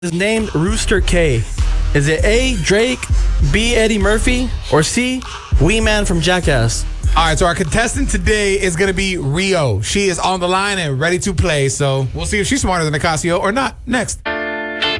is named Rooster K? Is it A, Drake, B, Eddie Murphy, or C, Wee Man from Jackass? All right, so our contestant today is going to be Rio. She is on the line and ready to play, so we'll see if she's smarter than Nicasio or not. Next.